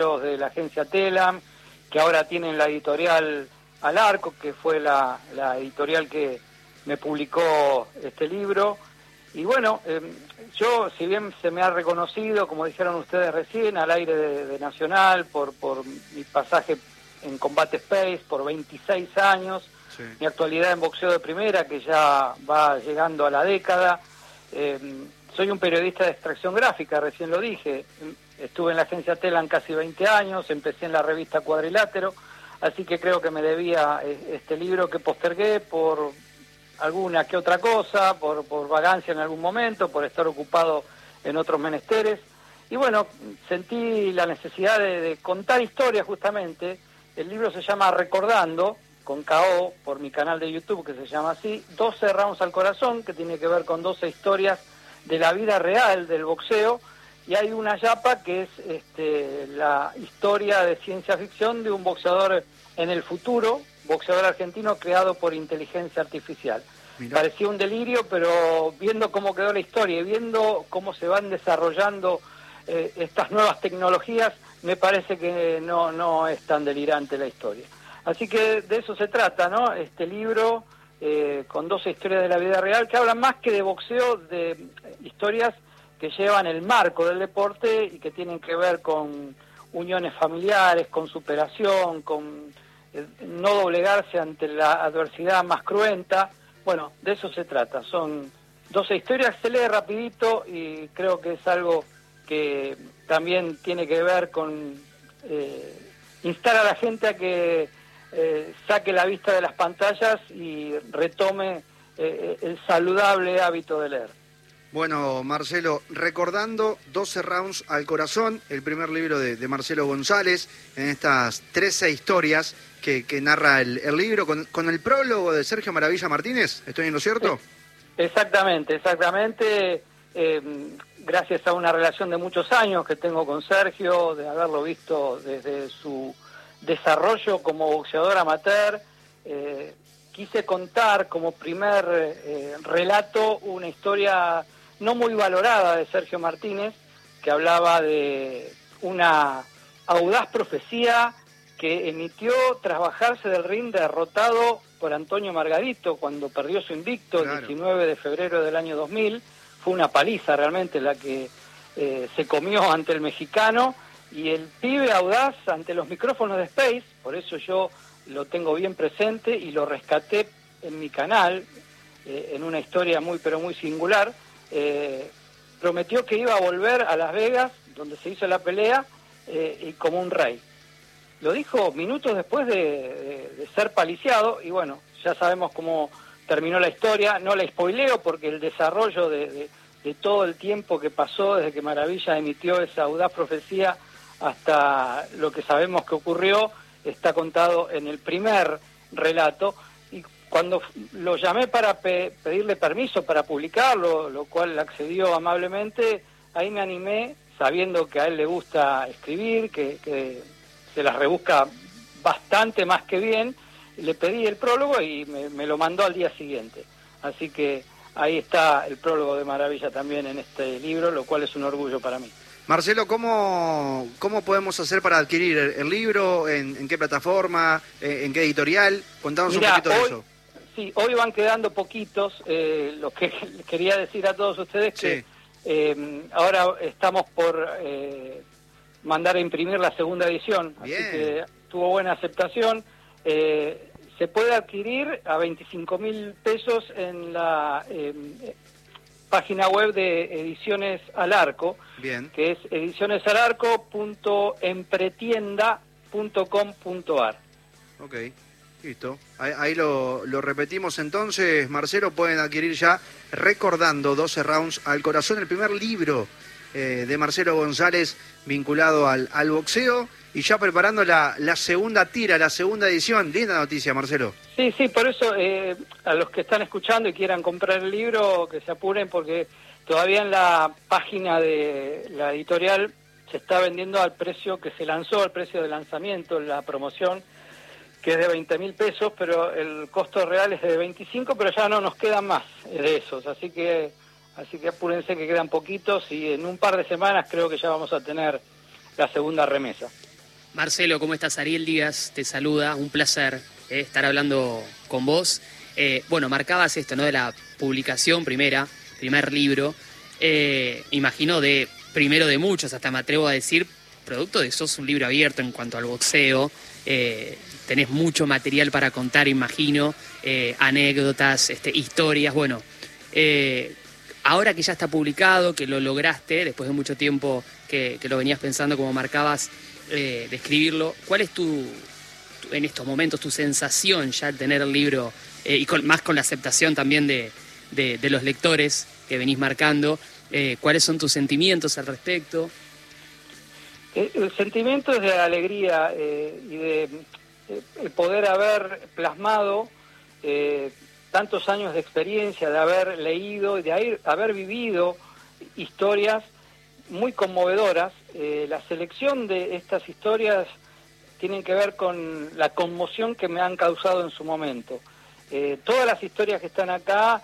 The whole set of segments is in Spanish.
de la agencia Telam, que ahora tienen la editorial Al-Arco, que fue la editorial que me publicó este libro. Y bueno, yo, si bien se me ha reconocido, como dijeron ustedes recién, al aire de Nacional, por mi pasaje en Combate Space, por 26 años, sí, mi actualidad en boxeo de primera, que ya va llegando a la década. Soy un periodista de extracción gráfica, recién lo dije. Estuve en la agencia Telam casi 20 años, empecé en la revista Cuadrilátero, así que creo que me debía este libro que postergué por alguna que otra cosa, por vagancia en algún momento, por estar ocupado en otros menesteres. Y bueno, sentí la necesidad de contar historias justamente. El libro se llama Recordando, con KO, por mi canal de YouTube, que se llama así, 12 rounds al corazón, que tiene que ver con 12 historias de la vida real del boxeo. Y hay una yapa que es la historia de ciencia ficción de un boxeador en el futuro, boxeador argentino creado por inteligencia artificial. Mirá. Parecía un delirio, pero viendo cómo quedó la historia y viendo cómo se van desarrollando estas nuevas tecnologías, me parece que no es tan delirante la historia. Así que de eso se trata, ¿no? Este libro con 12 historias de la vida real que hablan más que de boxeo, de historias que llevan el marco del deporte y que tienen que ver con uniones familiares, con superación, con no doblegarse ante la adversidad más cruenta. Bueno, de eso se trata. Son 12 historias, se lee rapidito y creo que es algo que también tiene que ver con instar a la gente a que saque la vista de las pantallas y retome el saludable hábito de leer. Bueno, Marcelo, Recordando, 12 rounds al corazón, el primer libro de Marcelo González, en estas 13 historias que narra el libro, con el prólogo de Sergio Maravilla Martínez. ¿Estoy en lo cierto? Exactamente. Gracias a una relación de muchos años que tengo con Sergio, de haberlo visto desde su desarrollo como boxeador amateur, quise contar como primer relato una historia no muy valorada de Sergio Martínez, que hablaba de una audaz profecía que emitió tras bajarse del ring derrotado por Antonio Margarito cuando perdió su invicto, claro, el 19 de febrero del año 2000. Fue una paliza realmente la que se comió ante el mexicano, y el pibe audaz ante los micrófonos de Space, por eso yo lo tengo bien presente y lo rescaté en mi canal, en una historia muy pero muy singular. Prometió que iba a volver a Las Vegas, donde se hizo la pelea, y como un rey. Lo dijo minutos después de ser paliciado, y bueno, ya sabemos cómo terminó la historia. No la spoileo porque el desarrollo de todo el tiempo que pasó desde que Maravilla emitió esa audaz profecía hasta lo que sabemos que ocurrió está contado en el primer relato. Y cuando lo llamé para pedirle permiso para publicarlo, lo cual accedió amablemente, ahí me animé, sabiendo que a él le gusta escribir, que se las rebusca bastante más que bien. Le pedí el prólogo y me lo mandó al día siguiente. Así que ahí está el prólogo de Maravilla también en este libro, lo cual es un orgullo para mí. Marcelo, ¿cómo podemos hacer para adquirir el libro? ¿En qué plataforma? ¿En qué editorial? Contanos un poquito de eso. Sí, hoy van quedando poquitos. Lo que quería decir a todos ustedes que ahora estamos por mandar a imprimir la segunda edición. Bien. Así que tuvo buena aceptación. Se puede adquirir a 25.000 pesos en la página web de Ediciones Al-Arco, bien, que es edicionesalarco.empretienda.com.ar. Ok, listo. Ahí lo repetimos entonces, Marcelo. Pueden adquirir ya Recordando, 12 rounds al corazón, el primer libro de Marcelo González vinculado al boxeo, y ya preparando la segunda tira, la segunda edición. Linda noticia, Marcelo. Sí, por eso a los que están escuchando y quieran comprar el libro, que se apuren, porque todavía en la página de la editorial se está vendiendo al precio que se lanzó, al precio de lanzamiento, la promoción, que es de 20.000 pesos, pero el costo real es de 25, pero ya no nos quedan más de esos, así que apúrense que quedan poquitos, y en un par de semanas creo que ya vamos a tener la segunda remesa. Marcelo, ¿cómo estás? Ariel Díaz te saluda, un placer estar hablando con vos. Bueno, marcabas esto, ¿no? De la publicación primer libro, imagino de primero de muchos, hasta me atrevo a decir, producto de sos un libro abierto en cuanto al boxeo, tenés mucho material para contar, imagino, anécdotas, historias, bueno, ahora que ya está publicado, que lo lograste, después de mucho tiempo que lo venías pensando, como marcabas, de escribirlo, ¿cuál es en estos momentos tu sensación ya al tener el libro y más con la aceptación también de los lectores que venís marcando? ¿Cuáles son tus sentimientos al respecto? El sentimiento es de alegría y de poder haber plasmado tantos años de experiencia, de haber leído y de haber vivido historias muy conmovedoras. La selección de estas historias tienen que ver con la conmoción que me han causado en su momento. Todas las historias que están acá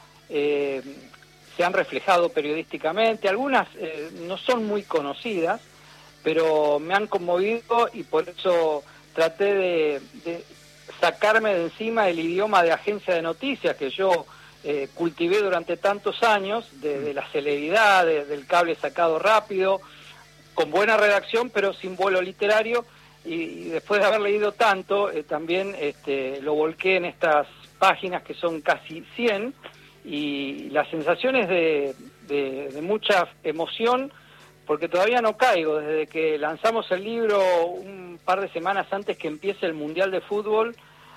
se han reflejado periodísticamente, algunas no son muy conocidas, pero me han conmovido y por eso traté de sacarme de encima el idioma de agencia de noticias que yo cultivé durante tantos años, de la celeridad, del cable sacado rápido, con buena redacción pero sin vuelo literario, y después de haber leído tanto, también lo volqué en estas páginas que son casi 100, y la sensación es de mucha emoción, porque todavía no caigo. Desde que lanzamos el libro un par de semanas antes que empiece el Mundial de Fútbol,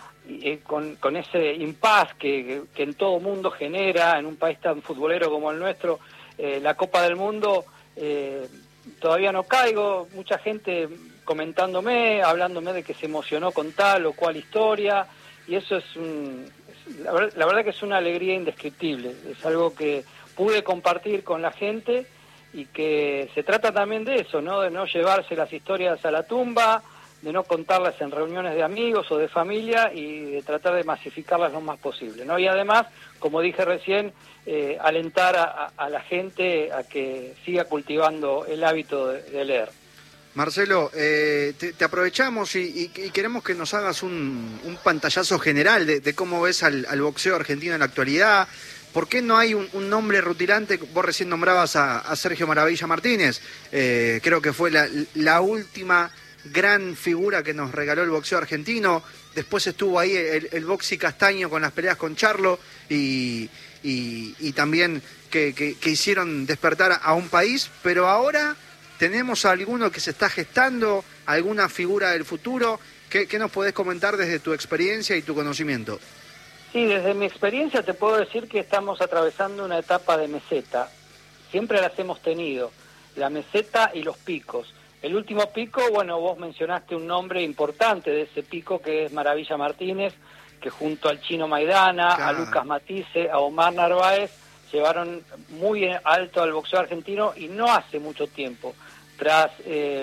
con ese impas que en todo mundo genera, en un país tan futbolero como el nuestro, la Copa del Mundo, todavía no caigo. Mucha gente comentándome, hablándome de que se emocionó con tal o cual historia, y eso es la verdad que es una alegría indescriptible. Es algo que pude compartir con la gente, y que se trata también de eso, ¿no? De no llevarse las historias a la tumba, de no contarlas en reuniones de amigos o de familia, y de tratar de masificarlas lo más posible, ¿no? Y además, como dije recién, alentar a la gente a que siga cultivando el hábito de leer. Marcelo, te aprovechamos y queremos que nos hagas un pantallazo general de cómo ves al boxeo argentino en la actualidad. ¿Por qué no hay un nombre rutilante? Vos recién nombrabas a Sergio Maravilla Martínez, creo que fue la última gran figura que nos regaló el boxeo argentino. Después estuvo ahí el Boxy Castaño con las peleas con Charlo, y también que hicieron despertar a un país, pero ahora tenemos a alguno que se está gestando, alguna figura del futuro. ¿Qué nos podés comentar desde tu experiencia y tu conocimiento? Sí, desde mi experiencia te puedo decir que estamos atravesando una etapa de meseta. Siempre las hemos tenido, la meseta y los picos. El último pico, bueno, vos mencionaste un nombre importante de ese pico, que es Maravilla Martínez, que junto al Chino Maidana, a Lucas Matisse, a Omar Narváez, llevaron muy alto al boxeo argentino, y no hace mucho tiempo. Tras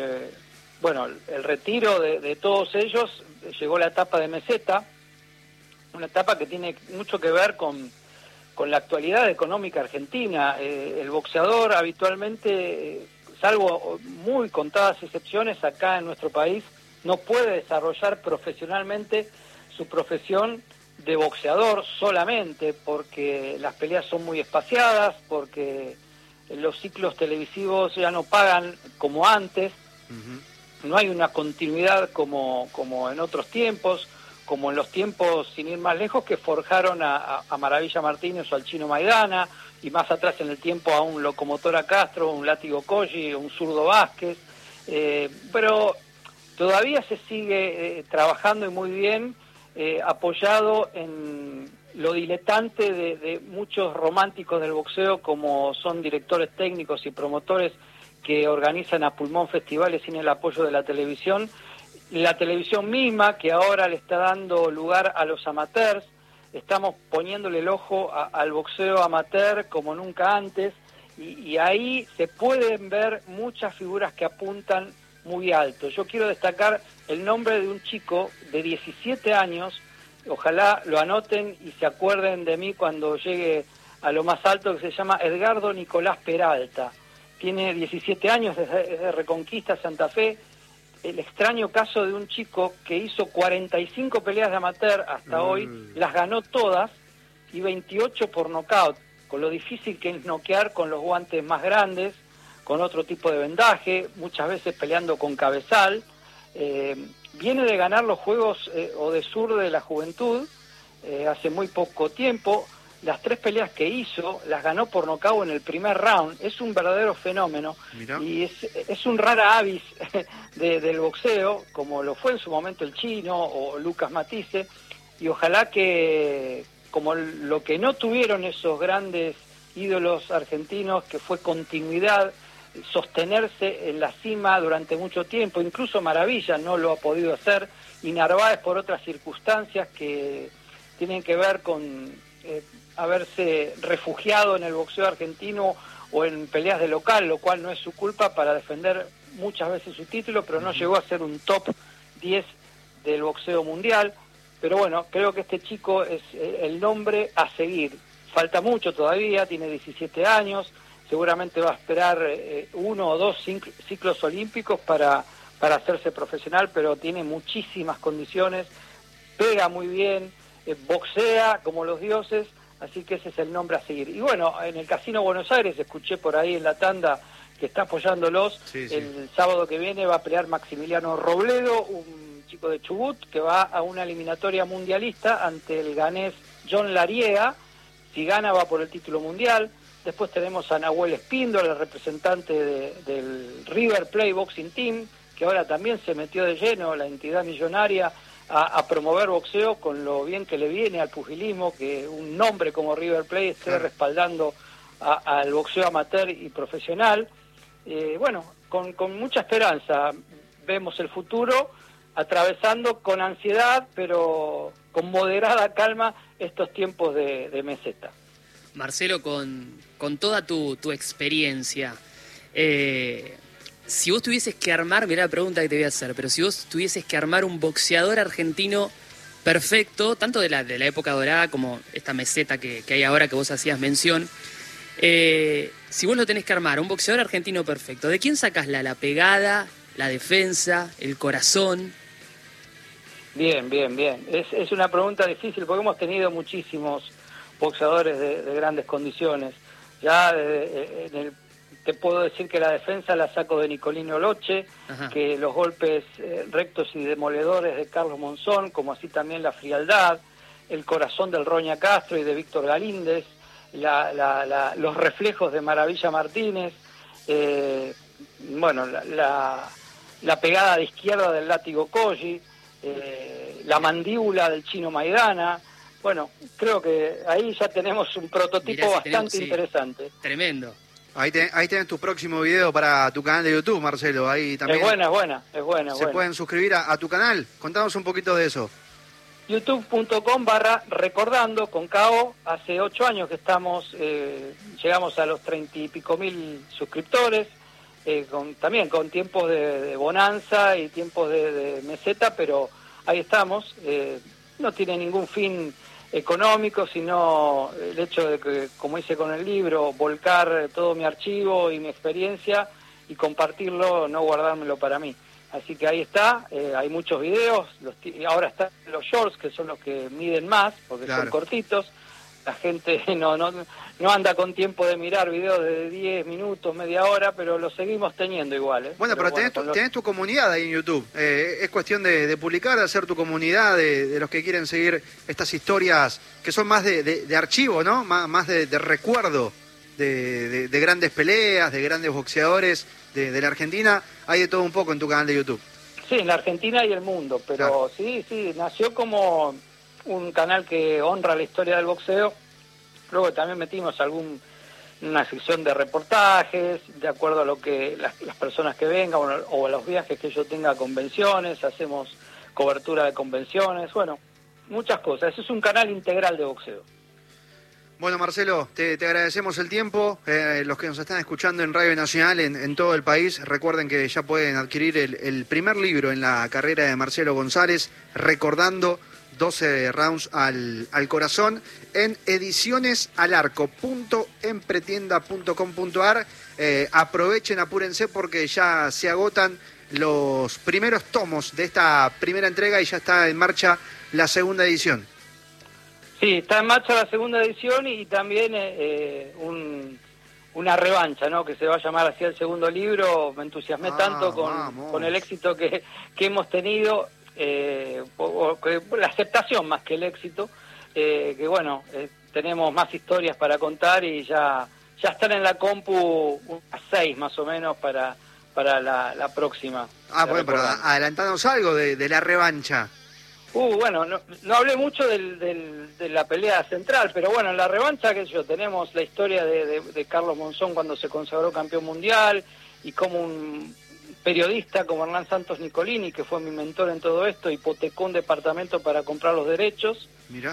el retiro de todos ellos, llegó la etapa de meseta, una etapa que tiene mucho que ver con la actualidad económica argentina. El boxeador habitualmente, salvo muy contadas excepciones acá en nuestro país, no puede desarrollar profesionalmente su profesión de boxeador solamente, porque las peleas son muy espaciadas, porque los ciclos televisivos ya no pagan como antes. No hay una continuidad como en otros tiempos, como en los tiempos, sin ir más lejos, que forjaron a Maravilla Martínez o al Chino Maidana, y más atrás en el tiempo a un Locomotora Castro, un Látigo Colli, un Zurdo Vázquez. Pero todavía se sigue trabajando, y muy bien, apoyado en lo diletante de muchos románticos del boxeo, como son directores técnicos y promotores que organizan a pulmón festivales sin el apoyo de la televisión. La televisión misma, que ahora le está dando lugar a los amateurs. Estamos poniéndole el ojo al boxeo amateur como nunca antes, y ahí se pueden ver muchas figuras que apuntan muy alto. Yo quiero destacar el nombre de un chico de 17 años, ojalá lo anoten y se acuerden de mí cuando llegue a lo más alto, que se llama Edgardo Nicolás Peralta. Tiene 17 años, es de Reconquista, Santa Fe. el extraño caso de un chico que hizo 45 peleas de amateur hasta hoy, las ganó todas y 28 por nocaut, con lo difícil que es noquear con los guantes más grandes, con otro tipo de vendaje, muchas veces peleando con cabezal. Viene de ganar los Juegos Odesur de la Juventud hace muy poco tiempo. Las 3 peleas que hizo las ganó por nocaut en el primer round. Es un verdadero fenómeno. Mirá. Y es un rara avis del boxeo, como lo fue en su momento el Chino o Lucas Matisse, y ojalá que, como lo que no tuvieron esos grandes ídolos argentinos, que fue continuidad, sostenerse en la cima durante mucho tiempo, incluso Maravilla no lo ha podido hacer, y Narváez por otras circunstancias que tienen que ver con haberse refugiado en el boxeo argentino o en peleas de local, lo cual no es su culpa, para defender muchas veces su título, pero no llegó a ser un top 10 del boxeo mundial. Pero bueno, creo que este chico es el nombre a seguir. Falta mucho todavía, tiene 17 años, seguramente va a esperar 1 o 2 ciclos olímpicos para hacerse profesional, pero tiene muchísimas condiciones, pega muy bien, boxea como los dioses, así que ese es el nombre a seguir. Y bueno, en el Casino Buenos Aires, escuché por ahí en la tanda que está apoyándolos, el sábado que viene va a pelear Maximiliano Robledo, un chico de Chubut, que va a una eliminatoria mundialista ante el ganés John Lariega. Si gana va por el título mundial. Después tenemos a Nahuel Espíndola, el representante del River Plate Boxing Team, que ahora también se metió de lleno, la entidad millonaria, a promover boxeo, con lo bien que le viene al pugilismo, que un nombre como River Plate esté respaldando al boxeo amateur y profesional. Bueno, con mucha esperanza vemos el futuro, atravesando con ansiedad, pero con moderada calma, estos tiempos de meseta. Marcelo, con toda tu experiencia, si vos tuvieses que armar, mirá la pregunta que te voy a hacer, pero si vos tuvieses que armar un boxeador argentino perfecto, tanto de la época dorada como esta meseta que hay ahora que vos hacías mención, si vos lo tenés que armar, un boxeador argentino perfecto, ¿de quién sacás la pegada, la defensa, el corazón? Bien. Es una pregunta difícil porque hemos tenido muchísimos boxeadores de grandes condiciones. Ya te puedo decir que la defensa la saco de Nicolino Loche, que los golpes rectos y demoledores de Carlos Monzón, como así también la frialdad, el corazón del Roña Castro y de Víctor Galíndez, los reflejos de Maravilla Martínez, bueno, la pegada de izquierda del látigo Colli, la mandíbula del Chino Maidana. Bueno, creo que ahí ya tenemos un prototipo bastante interesante. Tremendo. Ahí tenés tu próximo video para tu canal de YouTube, Marcelo. Ahí también es buena. Se pueden suscribir a tu canal. Contanos un poquito de eso. youtube.com/recordando con KO. Hace 8 años que estamos, llegamos a los 30 y pico mil suscriptores, también con tiempos de bonanza y tiempos de meseta, pero ahí estamos. No tiene ningún fin económico, sino el hecho de que, como hice con el libro, volcar todo mi archivo y mi experiencia y compartirlo, no guardármelo para mí. Así que ahí está, hay muchos videos, ahora están los shorts, que son los que miden más, porque son cortitos. La gente no anda con tiempo de mirar videos de 10 minutos, media hora, pero los seguimos teniendo igual. Bueno, pero tenés tu comunidad ahí en YouTube. Es cuestión de publicar, de hacer tu comunidad, de los que quieren seguir estas historias que son más de archivo, ¿no? Más de recuerdo de grandes peleas, de grandes boxeadores de la Argentina. Hay de todo un poco en tu canal de YouTube. Sí, en la Argentina y el mundo, pero sí, nació como un canal que honra la historia del boxeo. Luego también metimos una sección de reportajes, de acuerdo a lo que las personas que vengan o a los viajes que yo tenga a convenciones, hacemos cobertura de convenciones, bueno, muchas cosas. Es un canal integral de boxeo. Bueno, Marcelo, te agradecemos el tiempo. Los que nos están escuchando en Radio Nacional en todo el país, recuerden que ya pueden adquirir el primer libro en la carrera de Marcelo González, Recordando 12 rounds al corazón, en edicionesalarco.empretienda.com.ar. Aprovechen, apúrense porque ya se agotan los primeros tomos de esta primera entrega y ya está en marcha la segunda edición. Sí, está en marcha la segunda edición y también una revancha, ¿no? Que se va a llamar así el segundo libro. Me entusiasmé tanto con el éxito que hemos tenido, la aceptación más que el éxito, que bueno, tenemos más historias para contar y ya están en la compu unas 6 más o menos para la próxima. Bueno, pero adelantanos algo de la revancha. Bueno, no hablé mucho de la pelea central, pero bueno, en la revancha, qué sé yo, tenemos la historia de Carlos Monzón cuando se consagró campeón mundial y como un periodista como Hernán Santos Nicolini, que fue mi mentor en todo esto, hipotecó un departamento para comprar los derechos. Mirá.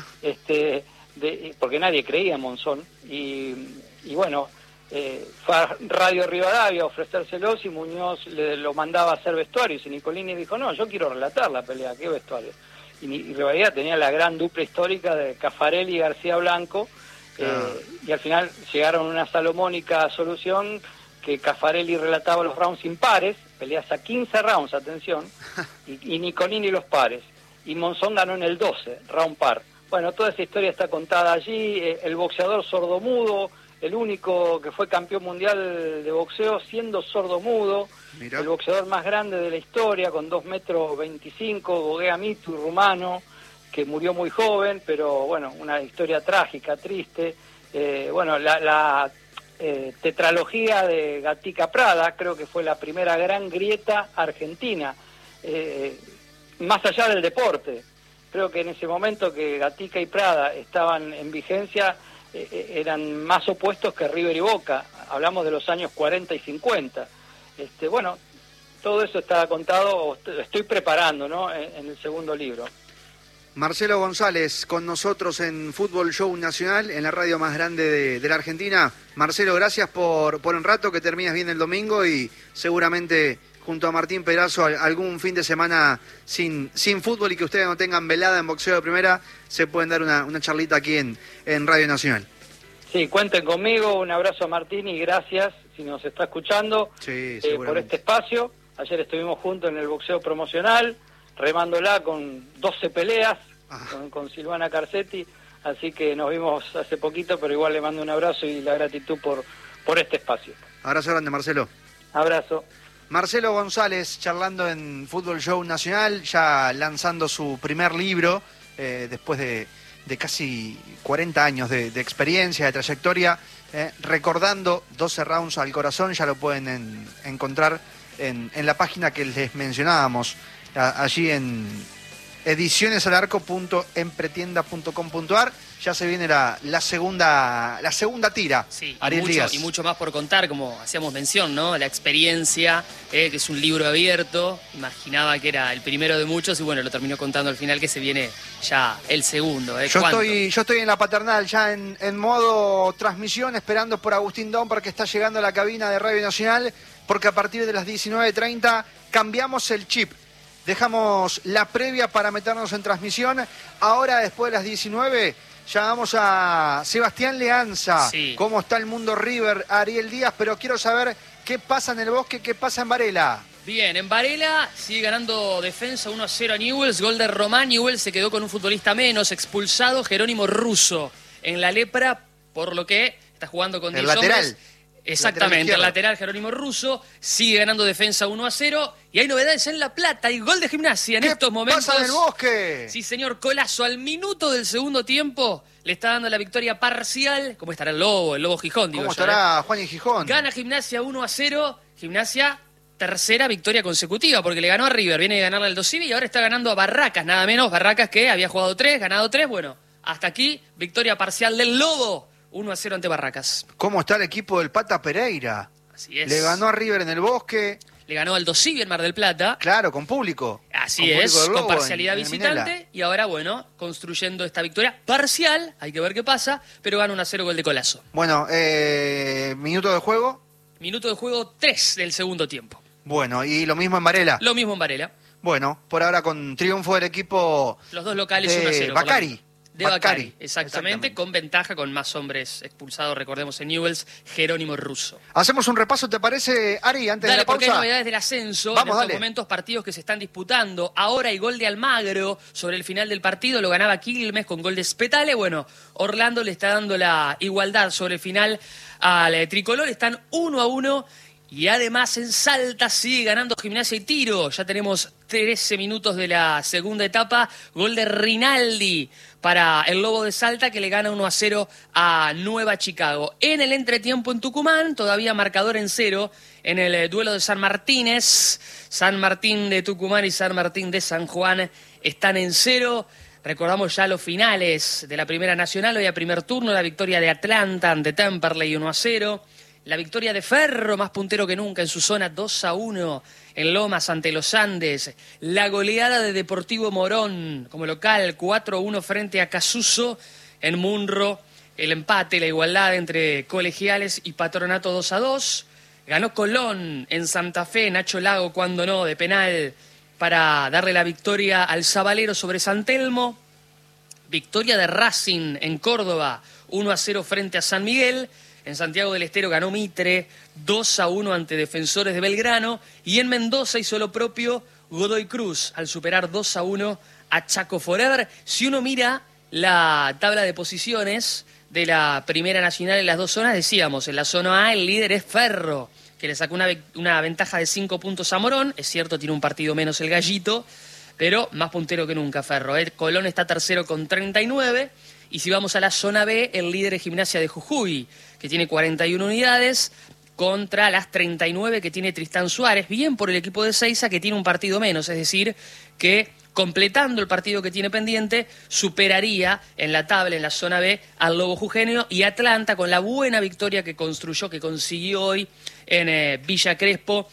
Porque nadie creía en Monzón. Y bueno, fue a Radio Rivadavia a ofrecérselos y Muñoz lo mandaba a hacer vestuarios. Y Nicolini dijo, no, yo quiero relatar la pelea, ¿qué vestuario? Y Rivadavia tenía la gran dupla histórica de Caffarelli y García Blanco, y al final llegaron a una salomónica solución que Caffarelli relataba los rounds impares, peleas a 15 rounds, atención, y Nicolini los pares, y Monzón ganó en el 12, round par. Bueno, toda esa historia está contada allí, el boxeador sordomudo, el único que fue campeón mundial de boxeo siendo sordomudo, el boxeador más grande de la historia, con 2,25 m, Gogea Mitu, rumano, que murió muy joven, pero bueno, una historia trágica, triste. Bueno, la tetralogía de Gatica Prada, creo que fue la primera gran grieta argentina, más allá del deporte. Creo que en ese momento que Gatica y Prada estaban en vigencia, eran más opuestos que River y Boca. Hablamos de los años 40 y 50. Bueno, todo eso está contado, estoy preparando, ¿no?, en el segundo libro. Marcelo González con nosotros en Fútbol Show Nacional, en la radio más grande de la Argentina. Marcelo, gracias por un rato, que terminas bien el domingo y seguramente junto a Martín Perazo algún fin de semana sin fútbol y que ustedes no tengan velada en boxeo de primera, se pueden dar una charlita aquí en Radio Nacional. Sí, cuenten conmigo, un abrazo a Martín y gracias si nos está escuchando por este espacio. Ayer estuvimos juntos en el boxeo promocional, remándola con 12 peleas con Silvana Carcetti, así que nos vimos hace poquito, pero igual le mando un abrazo y la gratitud por este espacio. Abrazo grande, Marcelo. Abrazo. Marcelo González charlando en Fútbol Show Nacional, ya lanzando su primer libro, después de casi 40 años de experiencia, de trayectoria, recordando 12 rounds al corazón. Ya lo pueden encontrar en la página que les mencionábamos, allí en edicionesalarco.empretienda.com.ar. Ya se viene la segunda tira. Sí, Ariel Díaz. Y mucho más por contar, como hacíamos mención, ¿no? La experiencia, que es un libro abierto. Imaginaba que era el primero de muchos y bueno, lo terminó contando al final que se viene ya el segundo. Yo estoy en la paternal, ya en modo transmisión, esperando por Agustín Domper, que está llegando a la cabina de Radio Nacional, porque a partir de las 19:30 cambiamos el chip. Dejamos la previa para meternos en transmisión. Ahora, después de las 19, llamamos a Sebastián Leanza. Sí. ¿Cómo está el mundo River? Ariel Díaz, pero quiero saber qué pasa en el Bosque, qué pasa en Varela. Bien, en Varela sigue ganando Defensa 1-0 a Newell's, gol de Román. Newell's se quedó con un futbolista menos, expulsado Jerónimo Russo en la lepra, por lo que está jugando con 10 hombres. Lateral. Exactamente, el lateral Jerónimo Russo sigue ganando Defensa 1-0 y hay novedades en La Plata, hay gol de Gimnasia en estos momentos. ¿Qué pasa en el Bosque? Sí, señor, Colazo al minuto del segundo tiempo le está dando la victoria parcial. ¿Cómo estará el Lobo Gijón? Digo ¿Cómo yo, estará Juan y Gijón? Gana Gimnasia 1-0, Gimnasia tercera victoria consecutiva porque le ganó a River, viene de ganarle al Dosivi y ahora está ganando a Barracas, nada menos, Barracas que había jugado 3, ganado 3, bueno, hasta aquí victoria parcial del Lobo. 1-0 ante Barracas. ¿Cómo está el equipo del Pata Pereira? Así es. Le ganó a River en el Bosque. Le ganó al Dosivi en Mar del Plata. Claro, con público. Así es, con parcialidad visitante. Y ahora, bueno, construyendo esta victoria parcial. Hay que ver qué pasa, pero gana 1-0 gol de Colazo. Bueno, minuto de juego. Minuto de juego 3 del segundo tiempo. Bueno, y lo mismo en Varela. Lo mismo en Varela. Bueno, por ahora con triunfo del equipo Los dos locales de 1-0. Bacari. De Bacari, exactamente, con ventaja, con más hombres expulsados, recordemos en Newell's, Jerónimo Russo. Hacemos un repaso, ¿te parece, Ari, antes de la pausa? Porque hay novedades del ascenso. Vamos, en estos momentos, partidos que se están disputando. Ahora hay gol de Almagro sobre el final del partido, lo ganaba Quilmes con gol de Spetale. Bueno, Orlando le está dando la igualdad sobre el final al tricolor, están 1-1. Y además en Salta sigue ganando Gimnasia y Tiro. Ya tenemos 13 minutos de la segunda etapa. Gol de Rinaldi para el Lobo de Salta, que le gana 1-0 a Nueva Chicago. En el entretiempo en Tucumán, todavía marcador en 0 en el duelo de San Martínez. San Martín de Tucumán y San Martín de San Juan están en 0. Recordamos ya los finales de la Primera Nacional. Hoy a primer turno la victoria de Atlanta ante Temperley 1-0. La victoria de Ferro, más puntero que nunca en su zona, 2-1 en Lomas ante los Andes. La goleada de Deportivo Morón como local, 4-1 frente a Casuso en Munro. El empate, la igualdad entre Colegiales y Patronato 2-2. Ganó Colón en Santa Fe, Nacho Lago, cuando no, de penal, para darle la victoria al Zabalero sobre San Telmo. Victoria de Racing en Córdoba, 1-0 frente a San Miguel. En Santiago del Estero ganó Mitre 2-1 ante Defensores de Belgrano. Y en Mendoza hizo lo propio Godoy Cruz al superar 2-1 a Chaco Forever. Si uno mira la tabla de posiciones de la Primera Nacional en las dos zonas, decíamos, en la zona A el líder es Ferro, que le sacó una ventaja de 5 puntos a Morón. Es cierto, tiene un partido menos el Gallito, pero más puntero que nunca Ferro. Colón está tercero con 39. Y si vamos a la zona B, el líder es Gimnasia de Jujuy, que tiene 41 unidades, contra las 39 que tiene Tristán Suárez, bien por el equipo de Seiza, que tiene un partido menos, es decir, que completando el partido que tiene pendiente, superaría en la tabla, en la zona B, al Lobo Jujeño, y Atlanta, con la buena victoria que consiguió hoy en Villa Crespo,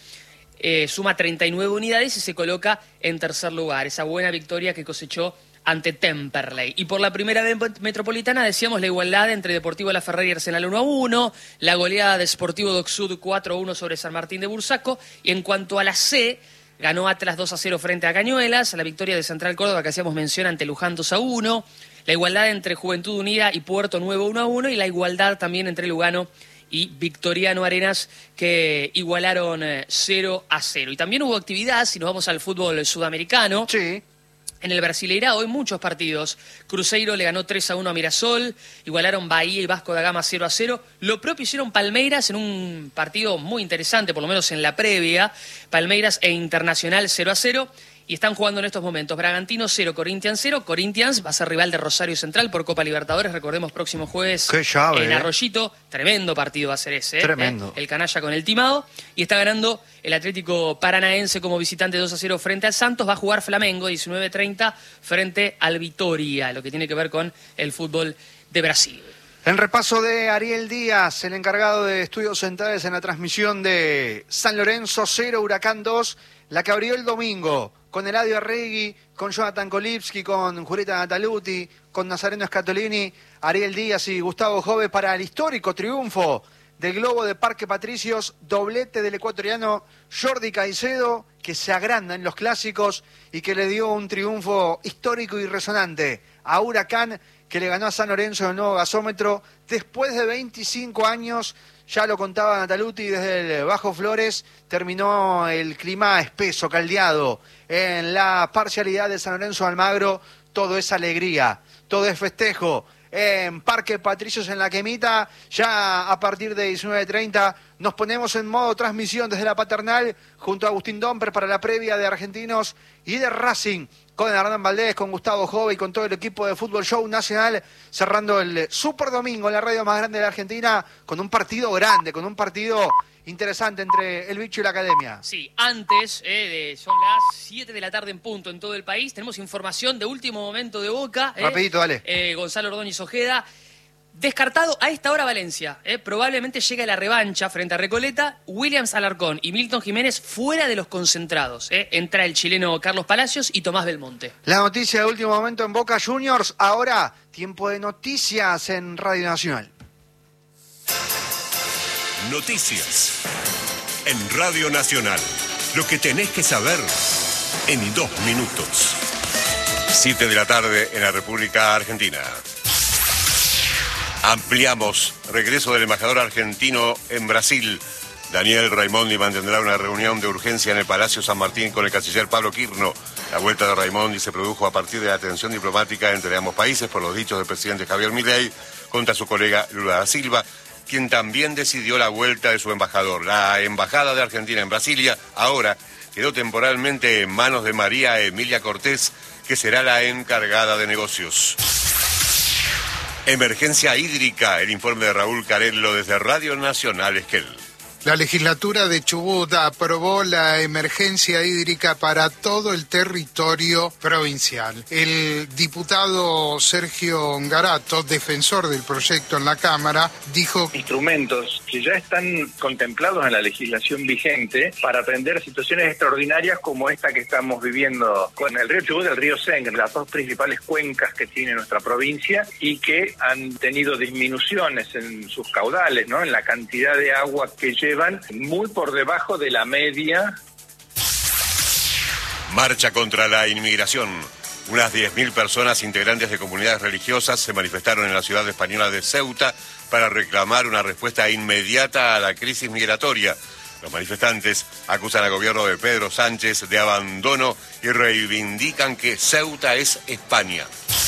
suma 39 unidades y se coloca en tercer lugar, esa buena victoria que cosechó ante Temperley. Y por la primera vez metropolitana decíamos la igualdad entre Deportivo La Ferrari y Arsenal 1-1, la goleada de Sportivo Doc Sud 4-1 sobre San Martín de Bursaco, y en cuanto a la C, ganó Atlas 2-0 frente a Cañuelas, la victoria de Central Córdoba que hacíamos mención ante Luján 2-1, la igualdad entre Juventud Unida y Puerto Nuevo 1-1, y la igualdad también entre Lugano y Victoriano Arenas, que igualaron 0-0. Y también hubo actividad, si nos vamos al fútbol sudamericano. Sí. En el Brasileirao hoy muchos partidos. Cruzeiro le ganó 3-1 a Mirasol, igualaron Bahía y Vasco da Gama 0-0. Lo propio hicieron Palmeiras en un partido muy interesante, por lo menos en la previa. Palmeiras e Internacional 0-0. Y están jugando en estos momentos Bragantino 0, Corinthians 0. Corinthians va a ser rival de Rosario Central por Copa Libertadores, recordemos, próximo jueves. Qué llave, en Arroyito. Tremendo partido va a ser ese. Tremendo. El canalla con el timado. Y está ganando el Atlético Paranaense como visitante 2-0 frente al Santos. Va a jugar Flamengo 19:30 frente al Vitória, lo que tiene que ver con el fútbol de Brasil. En repaso de Ariel Díaz, el encargado de estudios centrales en la transmisión de San Lorenzo 0, Huracán 2, la que abrió el domingo con Eladio Arregui, con Jonathan Kolipski, con Julieta Nataluti, con Nazareno Scatolini, Ariel Díaz y Gustavo Jove para el histórico triunfo del Globo de Parque Patricios, doblete del ecuatoriano Jordi Caicedo, que se agranda en los clásicos y que le dio un triunfo histórico y resonante a Huracán, que le ganó a San Lorenzo en el nuevo gasómetro después de 25 años. Ya lo contaba Nataluti, desde el Bajo Flores terminó el clima espeso, caldeado en la parcialidad de San Lorenzo Almagro. Todo es alegría, todo es festejo. En Parque Patricios, en La Quemita, ya a partir de 19:30 nos ponemos en modo transmisión desde la Paternal junto a Agustín Domper para la previa de Argentinos y de Racing, con Hernán Valdés, con Gustavo Jove y con todo el equipo de Fútbol Show Nacional, cerrando el Super Domingo en la radio más grande de la Argentina, con un partido grande, con un partido interesante entre el Bicho y la Academia. Sí, antes, son las 7 de la tarde en punto en todo el país, tenemos información de último momento de Boca. Rapidito, dale. Gonzalo Ordóñez Ojeda. Descartado a esta hora Valencia, probablemente llegue a la revancha frente a Recoleta. Williams Alarcón y Milton Jiménez fuera de los concentrados. Entra el chileno Carlos Palacios y Tomás Belmonte. La noticia de último momento en Boca Juniors. Ahora, tiempo de noticias en Radio Nacional. Noticias en Radio Nacional. Lo que tenés que saber en 2 minutos. 7 de la tarde en la República Argentina. Ampliamos. Regreso del embajador argentino en Brasil. Daniel Raimondi mantendrá una reunión de urgencia en el Palacio San Martín con el canciller Pablo Quirno. La vuelta de Raimondi se produjo a partir de la tensión diplomática entre ambos países por los dichos del presidente Javier Milei contra su colega Lula da Silva, quien también decidió la vuelta de su embajador. La embajada de Argentina en Brasilia ahora quedó temporalmente en manos de María Emilia Cortés, que será la encargada de negocios. Emergencia hídrica, el informe de Raúl Carello desde Radio Nacional Esquel. La legislatura de Chubut aprobó la emergencia hídrica para todo el territorio provincial. El diputado Sergio Ngarato, defensor del proyecto en la Cámara, dijo: instrumentos que ya están contemplados en la legislación vigente para atender situaciones extraordinarias como esta que estamos viviendo con el río Chubut y el río Sen, las dos principales cuencas que tiene nuestra provincia y que han tenido disminuciones en sus caudales, ¿no? En la cantidad de agua que llevan, muy por debajo de la media. Marcha contra la inmigración. Unas 10.000 personas integrantes de comunidades religiosas se manifestaron en la ciudad española de Ceuta para reclamar una respuesta inmediata a la crisis migratoria. Los manifestantes acusan al gobierno de Pedro Sánchez de abandono y reivindican que Ceuta es España.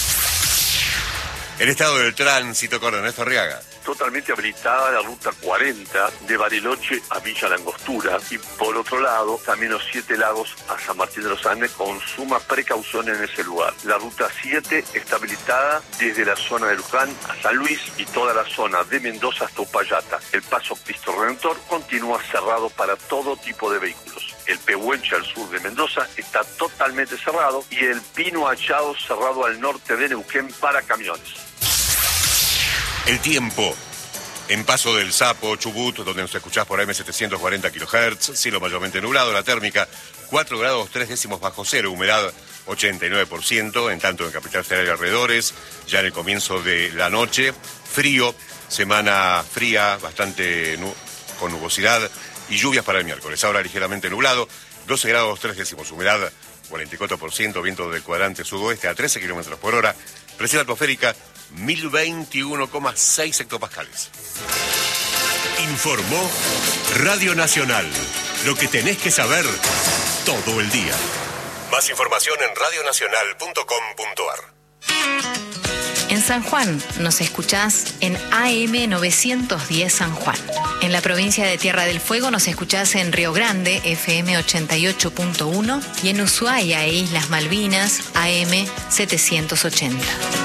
El estado del tránsito con Ernesto Arriaga. Totalmente habilitada la ruta 40 de Bariloche a Villa Langostura y por otro lado también los 7 lagos a San Martín de los Andes con suma precaución en ese lugar. La ruta 7 está habilitada desde la zona de Luján a San Luis y toda la zona de Mendoza hasta Upayata. El paso Cristo Redentor continúa cerrado para todo tipo de vehículos. El Pehuenche al sur de Mendoza está totalmente cerrado y el Pino Achado cerrado al norte de Neuquén para camiones. El tiempo. En Paso del Sapo, Chubut, donde nos escuchás por AM740 kHz, cielo mayormente nublado, la térmica 4 grados 3 décimos bajo cero, humedad 89%, en tanto en Capital Federal y alrededores, ya en el comienzo de la noche, frío, semana fría, bastante con nubosidad y lluvias para el miércoles, ahora ligeramente nublado, 12 grados 3 décimos, humedad 44%, viento del cuadrante sudoeste a 13 kilómetros por hora, presión atmosférica 1021,6 hectopascales. Informó Radio Nacional. Lo que tenés que saber todo el día. Más información en radionacional.com.ar. En San Juan nos escuchás en AM 910 San Juan. En la provincia de Tierra del Fuego nos escuchás en Río Grande, FM 88.1, y en Ushuaia e Islas Malvinas, AM 780.